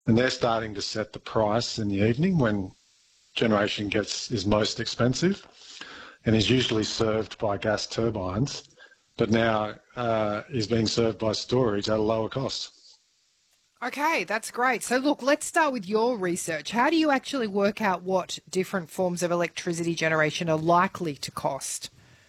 and they're starting to set the price in the evening when generation is most expensive and is usually served by gas turbines, but now is being served by storage at a lower cost. Okay, that's great. So look, let's start with your research. How do you actually work out what different forms of electricity generation are likely to cost?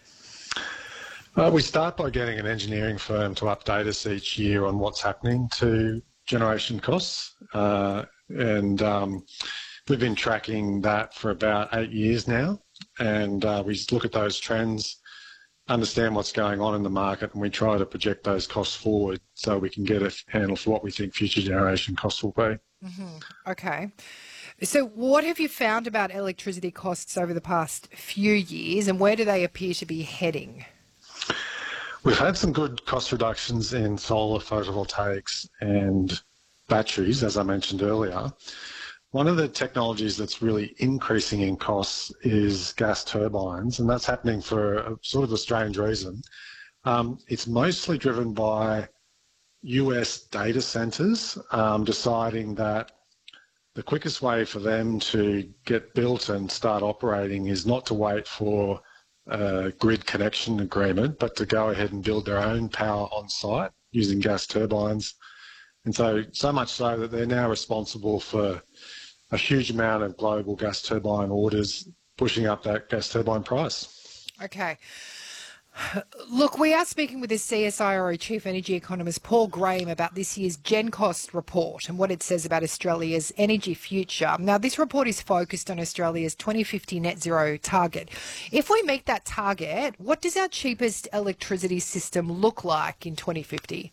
We start by getting an engineering firm to update us each year on what's happening to generation costs. And we've been tracking that for about 8 years now. And we look at those trends, understand what's going on in the market, and we try to project those costs forward so we can get a handle for what we think future generation costs will be. Mm-hmm. Okay. So what have you found about electricity costs over the past few years, and where do they appear to be heading? We've had some good cost reductions in solar photovoltaics and batteries, as I mentioned earlier. One of the technologies that's really increasing in costs is gas turbines, and that's happening for a sort of a strange reason. It's mostly driven by US data centers deciding that the quickest way for them to get built and start operating is not to wait for a grid connection agreement, but to go ahead and build their own power on site using gas turbines. And so much so that they're now responsible for a huge amount of global gas turbine orders, pushing up that gas turbine price. Okay. Look, we are speaking with the CSIRO Chief Energy Economist Paul Graham about this year's GenCost report and what it says about Australia's energy future. Now, this report is focused on Australia's 2050 net zero target. If we meet that target, what does our cheapest electricity system look like in 2050?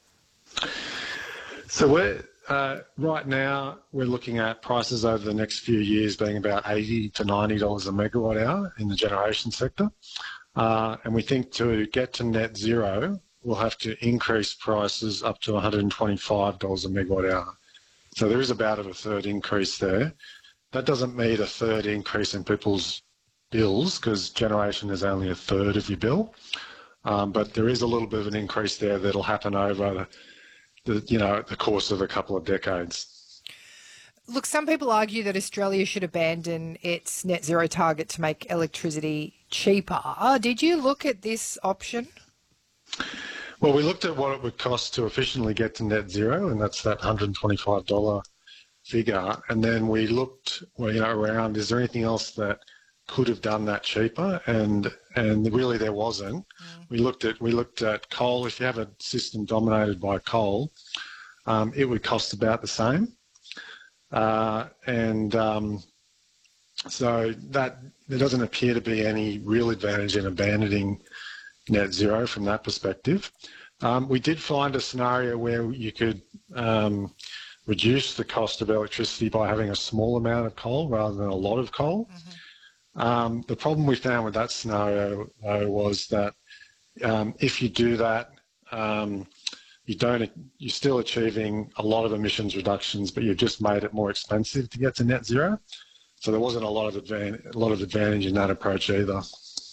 So right now, we're looking at prices over the next few years being about $80 to $90 a megawatt hour in the generation sector. And we think to get to net zero, we'll have to increase prices up to $125 a megawatt hour. So there is about a third increase there. That doesn't mean a third increase in people's bills because generation is only a third of your bill. But there is a little bit of an increase there that'll happen over the course of a couple of decades. Look, some people argue that Australia should abandon its net zero target to make electricity cheaper. Did you look at this option? Well, we looked at what it would cost to efficiently get to net zero, and that's that $125 figure. And then we looked, around, is there anything else that could have done that cheaper? And really there wasn't. We looked at coal. If you have a system dominated by coal, it would cost about the same. So that there doesn't appear to be any real advantage in abandoning net zero from that perspective. We did find a scenario where you could reduce the cost of electricity by having a small amount of coal rather than a lot of coal. Mm-hmm. The problem we found with that scenario, though, was that if you do that, you're still achieving a lot of emissions reductions, but you've just made it more expensive to get to net zero. So there wasn't a lot of advantage in that approach either.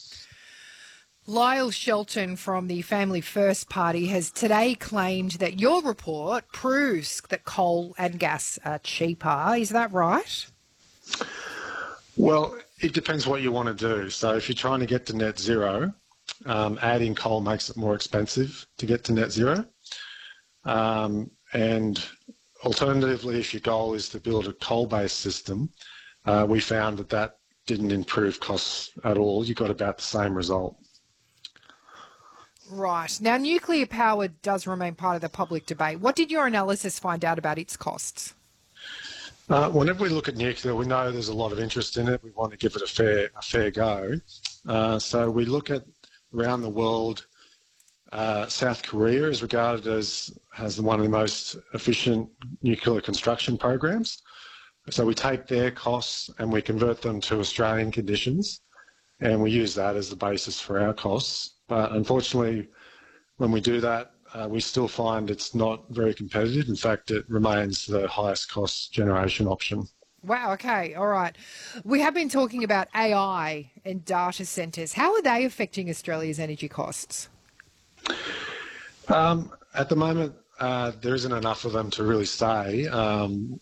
Lyle Shelton from the Family First Party has today claimed that your report proves that coal and gas are cheaper. Is that right? Well, it depends what you want to do. So if you're trying to get to net zero, adding coal makes it more expensive to get to net zero. And alternatively, if your goal is to build a coal-based system, we found that didn't improve costs at all. You got about the same result. Right. Now, nuclear power does remain part of the public debate. What did your analysis find out about its costs? Whenever we look at nuclear, we know there's a lot of interest in it. We want to give it a fair go. So we look at around the world. South Korea is regarded as one of the most efficient nuclear construction programs. So we take their costs and we convert them to Australian conditions, and we use that as the basis for our costs. But unfortunately, when we do that, we still find it's not very competitive. In fact, it remains the highest cost generation option. Wow, okay, all right. We have been talking about AI and data centres. How are they affecting Australia's energy costs? At the moment, there isn't enough of them to really say.